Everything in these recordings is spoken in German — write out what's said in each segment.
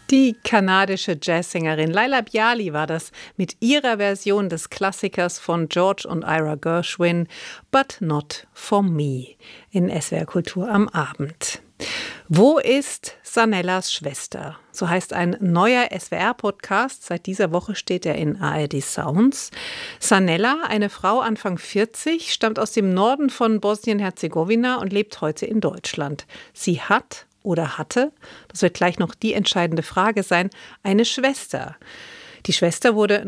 Die kanadische Jazzsängerin Laila Bialy war das mit ihrer Version des Klassikers von George und Ira Gershwin, But Not For Me, in SWR Kultur am Abend. Wo ist Sanellas Schwester? So heißt ein neuer SWR-Podcast. Seit dieser Woche steht er in ARD Sounds. Sanella, eine Frau Anfang 40, stammt aus dem Norden von Bosnien-Herzegowina und lebt heute in Deutschland. Sie hat oder hatte, das wird gleich noch die entscheidende Frage sein, eine Schwester. Die Schwester wurde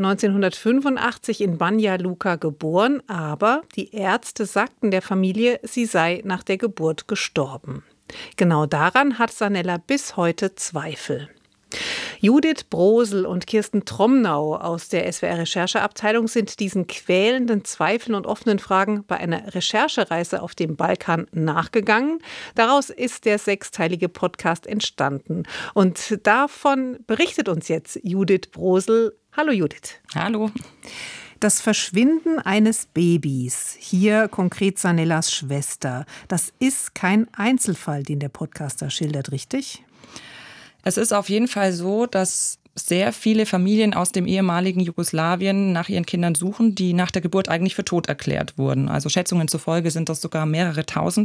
1985 in Banja Luka geboren, aber die Ärzte sagten der Familie, sie sei nach der Geburt gestorben. Genau daran hat Sanella bis heute Zweifel. Judith Brosel und Kirsten Tromnau aus der SWR-Rechercheabteilung sind diesen quälenden Zweifeln und offenen Fragen bei einer Recherchereise auf dem Balkan nachgegangen. Daraus ist der 6-teilige Podcast entstanden. Und davon berichtet uns jetzt Judith Brosel. Hallo Judith. Hallo. Das Verschwinden eines Babys, hier konkret Sanellas Schwester, das ist kein Einzelfall, den der Podcaster schildert, richtig? Es ist auf jeden Fall so, dass sehr viele Familien aus dem ehemaligen Jugoslawien nach ihren Kindern suchen, die nach der Geburt eigentlich für tot erklärt wurden. Also Schätzungen zufolge sind das sogar mehrere tausend.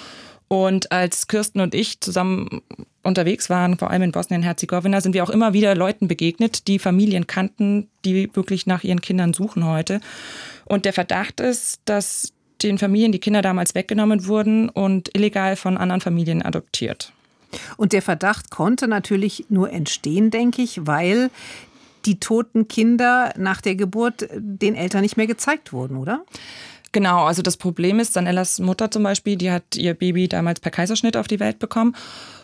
Und als Kirsten und ich zusammen unterwegs waren, vor allem in Bosnien-Herzegowina, sind wir auch immer wieder Leuten begegnet, die Familien kannten, die wirklich nach ihren Kindern suchen heute. Und der Verdacht ist, dass den Familien die Kinder damals weggenommen wurden und illegal von anderen Familien adoptiert. Und der Verdacht konnte natürlich nur entstehen, denke ich, weil die toten Kinder nach der Geburt den Eltern nicht mehr gezeigt wurden, oder? Genau, also das Problem ist, Sanellas Mutter zum Beispiel, die hat ihr Baby damals per Kaiserschnitt auf die Welt bekommen.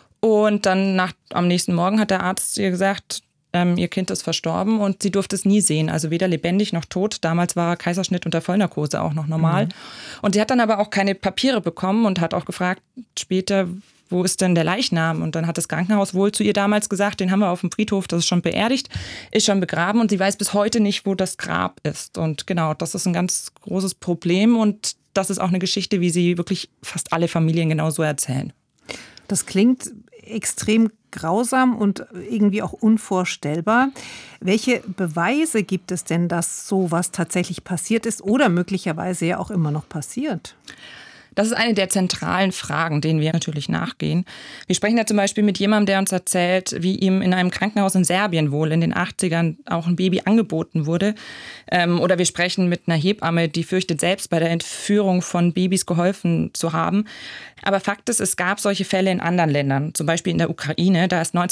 Und dann am nächsten Morgen hat der Arzt ihr gesagt, ihr Kind ist verstorben und sie durfte es nie sehen, also weder lebendig noch tot. Damals war Kaiserschnitt unter Vollnarkose auch noch normal. Und sie hat dann aber auch keine Papiere bekommen und hat auch gefragt später, wo ist denn der Leichnam? Und dann hat das Krankenhaus wohl zu ihr damals gesagt, den haben wir auf dem Friedhof, das ist schon beerdigt, ist schon begraben und sie weiß bis heute nicht, wo das Grab ist. Und genau, das ist ein ganz großes Problem und das ist auch eine Geschichte, wie sie wirklich fast alle Familien genauso erzählen. Das klingt extrem grausam und irgendwie auch unvorstellbar. Welche Beweise gibt es denn, dass sowas tatsächlich passiert ist oder möglicherweise ja auch immer noch passiert? Das ist eine der zentralen Fragen, denen wir natürlich nachgehen. Wir sprechen da zum Beispiel mit jemandem, der uns erzählt, wie ihm in einem Krankenhaus in Serbien wohl in den 80ern auch ein Baby angeboten wurde. Oder wir sprechen mit einer Hebamme, die fürchtet, selbst bei der Entführung von Babys geholfen zu haben. Aber Fakt ist, es gab solche Fälle in anderen Ländern, zum Beispiel in der Ukraine. Da ist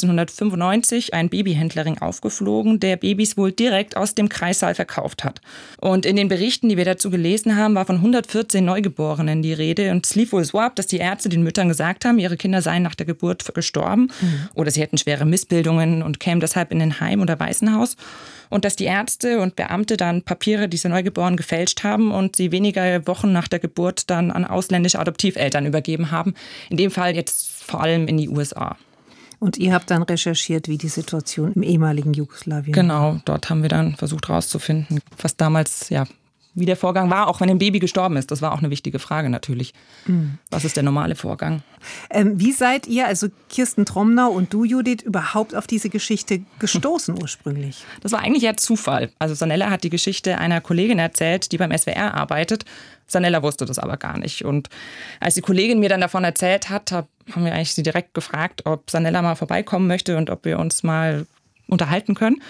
1995 ein Babyhändlerring aufgeflogen, der Babys wohl direkt aus dem Kreissaal verkauft hat. Und in den Berichten, die wir dazu gelesen haben, war von 114 Neugeborenen die Rede. Und es lief wohl so ab, dass die Ärzte den Müttern gesagt haben, ihre Kinder seien nach der Geburt gestorben oder sie hätten schwere Missbildungen und kämen deshalb in ein Heim oder Waisenhaus. Und dass die Ärzte und Beamte dann Papiere dieser Neugeborenen gefälscht haben und sie wenige Wochen nach der Geburt dann an ausländische Adoptiveltern übergeben haben. In dem Fall jetzt vor allem in die USA. Und ihr habt dann recherchiert, wie die Situation im ehemaligen Jugoslawien war? Genau, dort haben wir dann versucht herauszufinden, was damals, wie der Vorgang war, auch wenn ein Baby gestorben ist. Das war auch eine wichtige Frage natürlich. Was ist der normale Vorgang? Wie seid ihr, also Kirsten Tromnau und du, Judith, überhaupt auf diese Geschichte gestoßen ursprünglich? Das war eigentlich eher Zufall. Also Sanella hat die Geschichte einer Kollegin erzählt, die beim SWR arbeitet. Sanella wusste das aber gar nicht. Und als die Kollegin mir dann davon erzählt hat, haben wir eigentlich sie direkt gefragt, ob Sanella mal vorbeikommen möchte und ob wir uns mal unterhalten können.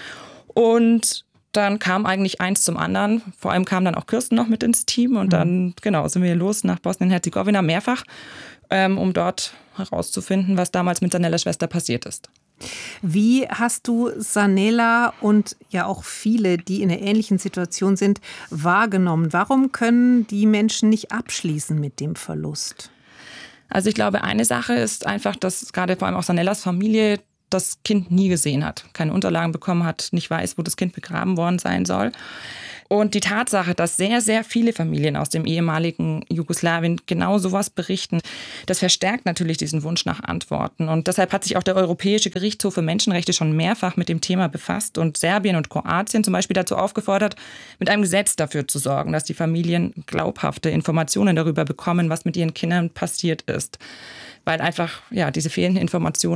Und dann kam eigentlich eins zum anderen. Vor allem kam dann auch Kirsten noch mit ins Team. Und dann sind wir los nach Bosnien-Herzegowina mehrfach, um dort herauszufinden, was damals mit Sanellas Schwester passiert ist. Wie hast du Sanella und ja auch viele, die in einer ähnlichen Situation sind, wahrgenommen? Warum können die Menschen nicht abschließen mit dem Verlust? Also ich glaube, eine Sache ist einfach, dass gerade vor allem auch Sanellas Familie das Kind nie gesehen hat, keine Unterlagen bekommen hat, nicht weiß, wo das Kind begraben worden sein soll. Und die Tatsache, dass sehr, sehr viele Familien aus dem ehemaligen Jugoslawien genau sowas berichten, das verstärkt natürlich diesen Wunsch nach Antworten. Und deshalb hat sich auch der Europäische Gerichtshof für Menschenrechte schon mehrfach mit dem Thema befasst und Serbien und Kroatien zum Beispiel dazu aufgefordert, mit einem Gesetz dafür zu sorgen, dass die Familien glaubhafte Informationen darüber bekommen, was mit ihren Kindern passiert ist. Weil einfach diese fehlenden Informationen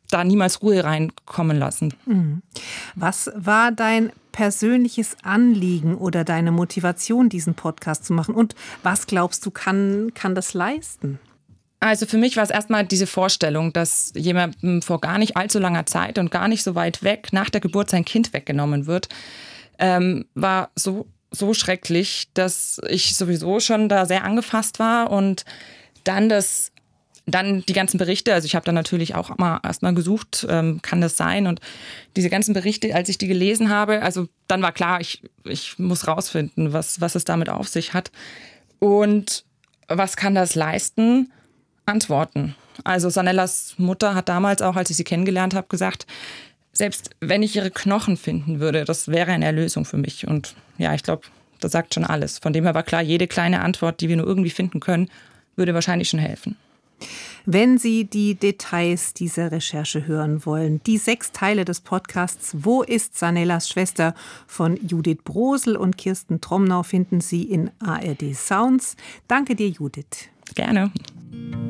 da niemals Ruhe reinkommen lassen. Was war dein persönliches Anliegen oder deine Motivation, diesen Podcast zu machen? Und was glaubst du, kann das leisten? Also für mich war es erstmal diese Vorstellung, dass jemandem vor gar nicht allzu langer Zeit und gar nicht so weit weg nach der Geburt sein Kind weggenommen wird, war so schrecklich, dass ich sowieso schon da sehr angefasst war. Und dann die ganzen Berichte, also ich habe dann natürlich auch erstmal gesucht, kann das sein? Und diese ganzen Berichte, als ich die gelesen habe, also dann war klar, ich muss rausfinden, was es damit auf sich hat. Und was kann das leisten? Antworten. Also Sanellas Mutter hat damals auch, als ich sie kennengelernt habe, gesagt, selbst wenn ich ihre Knochen finden würde, das wäre eine Erlösung für mich. Und ja, ich glaube, das sagt schon alles. Von dem her war klar, jede kleine Antwort, die wir nur irgendwie finden können, würde wahrscheinlich schon helfen. Wenn Sie die Details dieser Recherche hören wollen, die 6 Teile des Podcasts Wo ist Sanellas Schwester von Judith Brosel und Kirsten Tromnau finden Sie in ARD Sounds. Danke dir, Judith. Gerne.